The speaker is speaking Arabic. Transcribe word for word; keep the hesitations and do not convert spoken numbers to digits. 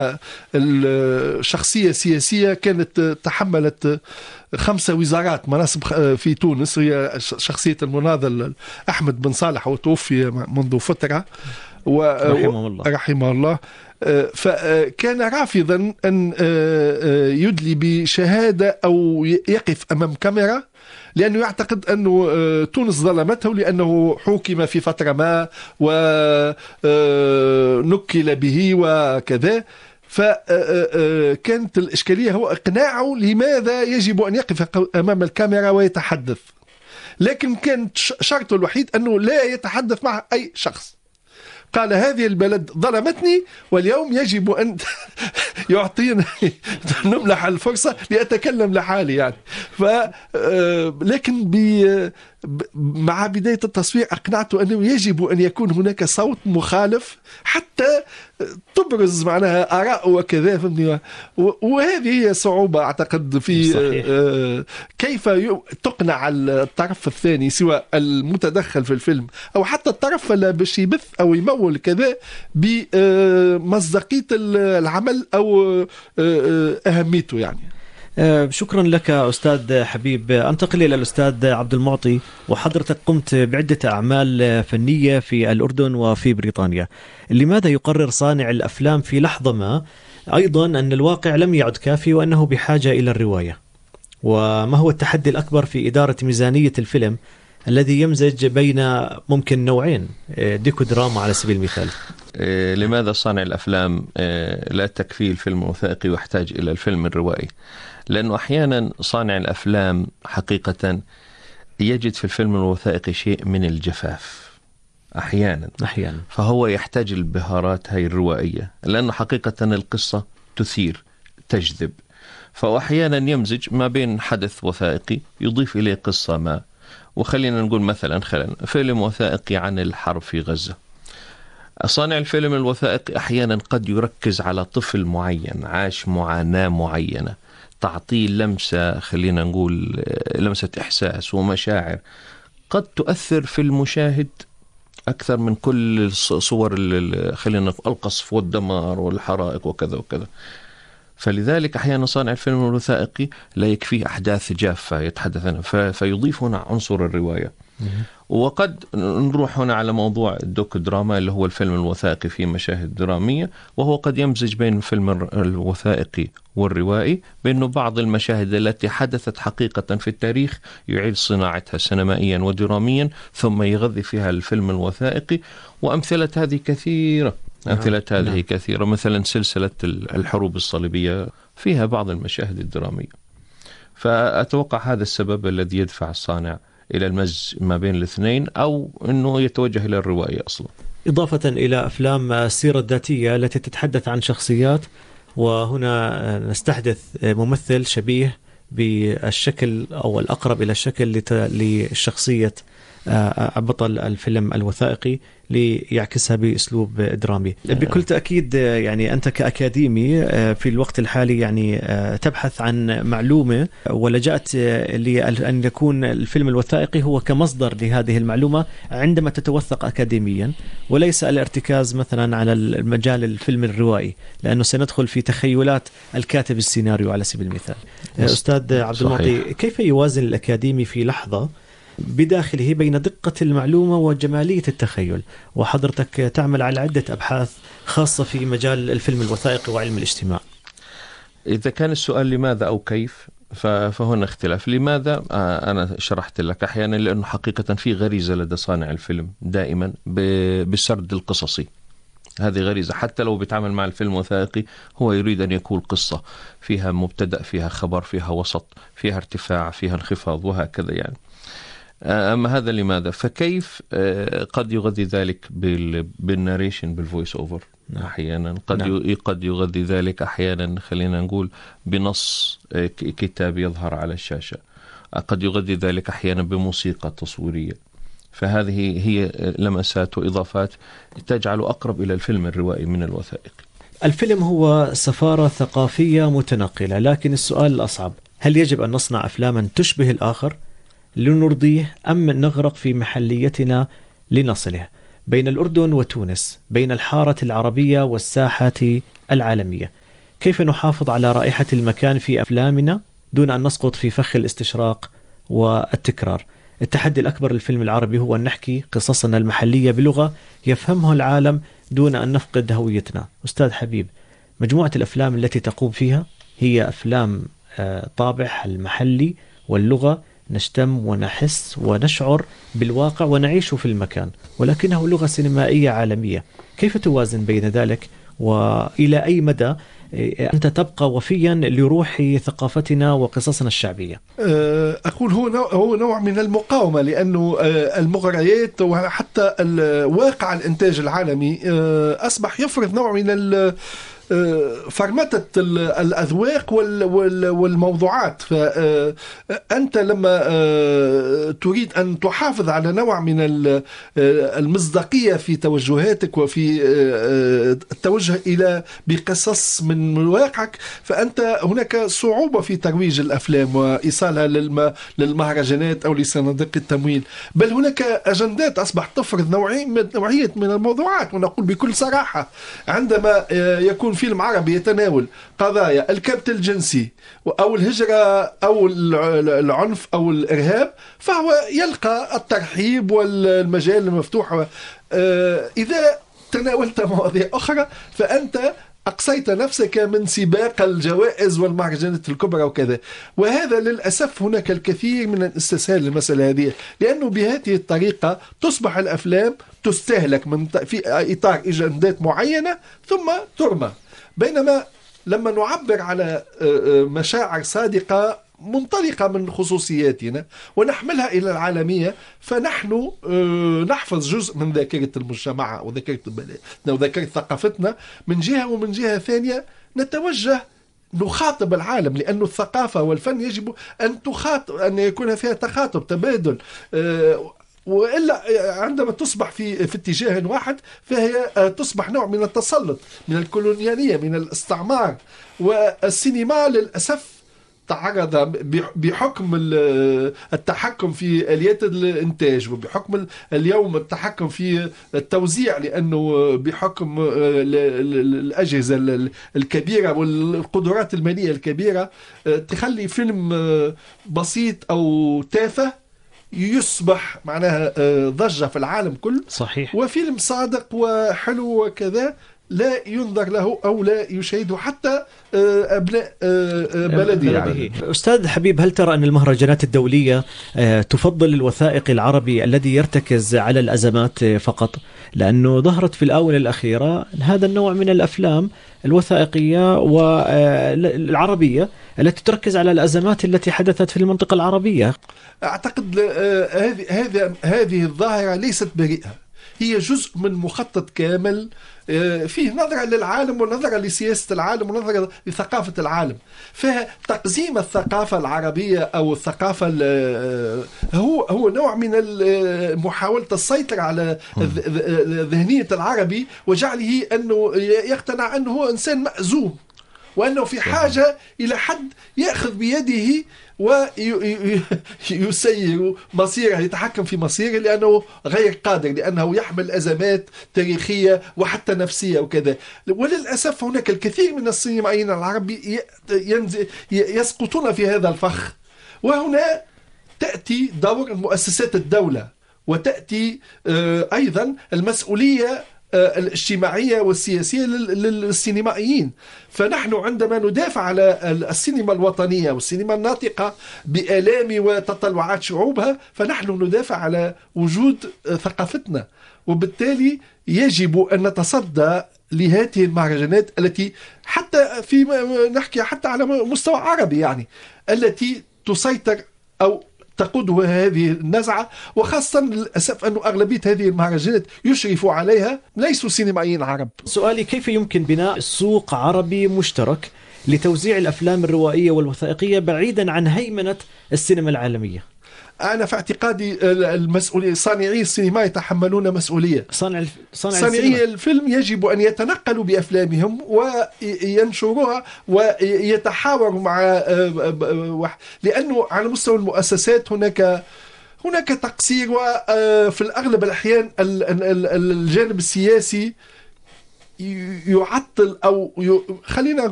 الشخصية سياسية كانت تحملت خمسة وزارات مناصب في تونس، هي شخصية المناضل أحمد بن صالح وتوفي منذ فترة رحمه الله رحمه الله. فكان رافضا أن يدلي بشهادة أو يقف أمام كاميرا، لأنه يعتقد أن تونس ظلمته لأنه حوكم في فترة ما ونكل به وكذا. فكانت الإشكالية هو إقناعه لماذا يجب أن يقف أمام الكاميرا ويتحدث، لكن كان شرطه الوحيد أنه لا يتحدث مع أي شخص. قال هذه البلد ظلمتني واليوم يجب أن يعطينا نمنح الفرصة لأتكلم لحالي يعني. ف لكن ب مع بداية التصوير أقنعته أنه يجب أن يكون هناك صوت مخالف حتى تبرز معناها آراء وكذا، فهمني. وهذه هي صعوبة أعتقد في صحيح. كيف تقنع الطرف الثاني سواء المتدخل في الفيلم أو حتى الطرف اللي باش يبث أو يمول كذا بمصداقية العمل أو أهميته يعني. شكرا لك أستاذ حبيب. أنتقل إلى الأستاذ عبد المعطي، وحضرتك قمت بعدة أعمال فنية في الأردن وفي بريطانيا. لماذا يقرر صانع الأفلام في لحظة ما أيضا أن الواقع لم يعد كافي وأنه بحاجة إلى الرواية؟ وما هو التحدي الأكبر في إدارة ميزانية الفيلم الذي يمزج بين ممكن نوعين ديكو دراما على سبيل المثال؟ لماذا صانع الأفلام لا تكفي الفيلم الوثائقي ويحتاج إلى الفيلم الروائي؟ لأنه أحيانا صانع الأفلام حقيقة يجد في الفيلم الوثائقي شيء من الجفاف أحيانا أحيانا فهو يحتاج البهارات هاي الروائية، لأنه حقيقة القصة تثير تجذب، فأحيانا يمزج ما بين حدث وثائقي يضيف إليه قصة ما. وخلينا نقول مثلا خلينا فيلم وثائقي عن الحرب في غزة، صانع الفيلم الوثائقي أحيانا قد يركز على طفل معين عاش معاناة معينة، تعطيه لمسة، خلينا نقول لمسة إحساس ومشاعر قد تؤثر في المشاهد أكثر من كل صور خلينا نقول القصف والدمار والحرائق وكذا وكذا. فلذلك أحيانا صانع الفيلم الوثائقي لا يكفيه أحداث جافة يتحدث عنها، فيضيف هنا عنصر الرواية. وقد نروح هنا على موضوع الدوك دراما اللي هو الفيلم الوثائقي في مشاهد درامية، وهو قد يمزج بين الفيلم الوثائقي والروائي، بأنه بعض المشاهد التي حدثت حقيقة في التاريخ يعيد صناعتها سينمائيا ودراميا ثم يغذي فيها الفيلم الوثائقي. وأمثلة هذه كثيرة، أمثلة هذه نعم. كثيرة. مثلا سلسلة الحروب الصليبية فيها بعض المشاهد الدرامية. فأتوقع هذا السبب الذي يدفع الصانع إلى المزج ما بين الاثنين، أو أنه يتوجه إلى الرواية أصلا. إضافة إلى أفلام السيرة الذاتية التي تتحدث عن شخصيات، وهنا نستحدث ممثل شبيه بالشكل أو الأقرب إلى الشكل للشخصية بطل الفيلم الوثائقي ليعكسها بأسلوب درامي. بكل تأكيد يعني أنت كأكاديمي في الوقت الحالي يعني تبحث عن معلومة، ولجأت لأن يكون الفيلم الوثائقي هو كمصدر لهذه المعلومة عندما تتوثق أكاديميا، وليس الارتكاز مثلا على المجال الفيلم الروائي، لأنه سندخل في تخيلات الكاتب السيناريو على سبيل المثال. أستاذ عبد المعطي، كيف يوازن الأكاديمي في لحظة بداخله بين دقة المعلومة وجمالية التخيل؟ وحضرتك تعمل على عدة أبحاث خاصة في مجال الفيلم الوثائقي وعلم الاجتماع. إذا كان السؤال لماذا أو كيف، فهنا اختلاف. لماذا أنا شرحت لك أحيانا لأنه حقيقة في غريزة لدى صانع الفيلم دائما بالسرد القصصي. هذه غريزة، حتى لو بيتعامل مع الفيلم الوثائقي هو يريد أن يكون قصة فيها مبتدأ، فيها خبر، فيها وسط، فيها ارتفاع، فيها انخفاض، وهكذا يعني. أما هذا لماذا؟ فكيف قد يغذي ذلك بالناريشن بالفويس أوفر أحيانا، قد نعم. قد يغذي ذلك أحيانا خلينا نقول بنص كتاب يظهر على الشاشة، قد يغذي ذلك أحيانا بموسيقى تصويرية. فهذه هي لمسات وإضافات تجعل أقرب إلى الفيلم الروائي من الوثائقي. الفيلم هو سفارة ثقافية متنقلة، لكن السؤال الأصعب، هل يجب أن نصنع أفلاما تشبه الآخر لنرضيه أم نغرق في محليتنا لنصله؟ بين الأردن وتونس، بين الحارة العربية والساحة العالمية. كيف نحافظ على رائحة المكان في أفلامنا دون أن نسقط في فخ الاستشراق والتكرار؟ التحدي الأكبر للفيلم العربي هو أن نحكي قصصنا المحلية بلغة يفهمها العالم دون أن نفقد هويتنا. أستاذ حبيب، مجموعة الأفلام التي تقوم فيها هي أفلام طابعها المحلي واللغة، نشتم ونحس ونشعر بالواقع ونعيش في المكان، ولكنه لغة سينمائية عالمية. كيف توازن بين ذلك، وإلى أي مدى أنت تبقى وفيا لروح ثقافتنا وقصصنا الشعبية؟ أقول هو نوع, هو نوع من المقاومة، لأنه المغريات وحتى واقع الإنتاج العالمي أصبح يفرض نوع من فرمتة الأذواق والموضوعات. فأنت لما تريد أن تحافظ على نوع من المصداقية في توجهاتك وفي التوجه إلى بقصص من واقعك، فأنت هناك صعوبة في ترويج الأفلام وإيصالها للمهرجانات أو لصناديق التمويل. بل هناك أجندات أصبحت تفرض نوعية من الموضوعات. ونقول بكل صراحة، عندما يكون فيلم عربي يتناول قضايا الكبت الجنسي أو الهجرة أو العنف أو الإرهاب، فهو يلقى الترحيب والمجال المفتوح. إذا تناولت مواضيع أخرى فأنت أقصيت نفسك من سباق الجوائز والمهرجانات الكبرى وكذا. وهذا للأسف هناك الكثير من الاستسهال للمسألة هذه، لأنه بهذه الطريقة تصبح الأفلام تستهلك من في إطار أجندات معينة ثم ترمى. بينما لما نعبر على مشاعر صادقة منطلقة من خصوصياتنا ونحملها إلى العالمية، فنحن نحفظ جزء من ذاكرة المجتمع وذاكرة البلد وذاكرة ثقافتنا من جهة، ومن جهة ثانية نتوجه نخاطب العالم، لأن الثقافة والفن يجب أن تخاطب، أن يكون فيها تخاطب تبادل. وإلا عندما تصبح في في اتجاه واحد فهي تصبح نوع من التسلط، من الكولونيالية، من الاستعمار. والسينما للأسف تعرض بحكم التحكم في آليات الإنتاج، وبحكم اليوم التحكم في التوزيع، لأنه بحكم الأجهزة الكبيرة والقدرات المالية الكبيرة تخلي فيلم بسيط أو تافه يصبح معناها ضجة في العالم كله. صحيح. وفيلم صادق وحلو وكذا لا ينظر له أو لا يشاهده حتى أبناء بلدي. يعني. أستاذ حبيب، هل ترى أن المهرجانات الدولية تفضل الوثائقي العربي الذي يرتكز على الأزمات فقط؟ لأنه ظهرت في الآونة الأخيرة هذا النوع من الأفلام الوثائقية والعربية التي تركز على الأزمات التي حدثت في المنطقة العربية. أعتقد هذه هذه هذه الظاهرة ليست بريئة، هي جزء من مخطط كامل فيه نظرة للعالم ونظرة لسياسة العالم ونظرة لثقافة العالم. فتقزيم الثقافة العربية أو الثقافة هو هو نوع من محاولة السيطرة على ذهنية العربي وجعله أنه يقتنع أنه هو إنسان مأزوم، وأنه في حاجة إلى حد يأخذ بيده ويسير مصيره، يتحكم في مصيره، لأنه غير قادر، لأنه يحمل أزمات تاريخية وحتى نفسية وكذا. وللأسف هناك الكثير من السينمائيين العرب يسقطون في هذا الفخ. وهنا تأتي دور مؤسسات الدولة، وتأتي أيضا المسؤولية الاجتماعية والسياسية للسينمائيين. فنحن عندما ندافع على السينما الوطنية والسينما الناطقة بآلام وتطلعات شعوبها، فنحن ندافع على وجود ثقافتنا. وبالتالي يجب أن نتصدى لهذه المهرجانات التي حتى في نحكي حتى على مستوى عربي، يعني التي تسيطر أو تقودها هذه النزعة. وخاصة للأسف أن أغلبية هذه المهرجانات يشرفوا عليها ليسوا سينمائيين عرب. سؤالي، كيف يمكن بناء سوق عربي مشترك لتوزيع الأفلام الروائية والوثائقية بعيدا عن هيمنة السينما العالمية؟ أنا في اعتقادي المسؤولية صانعي السينما يتحملون مسؤولية. صانع صانعي الفيلم يجب أن يتنقلوا بأفلامهم وينشروها ويتحاوروا مع، لأنه على مستوى المؤسسات هناك هناك تقصير، وفي الأغلب الأحيان الجانب السياسي يعطل أو خلينا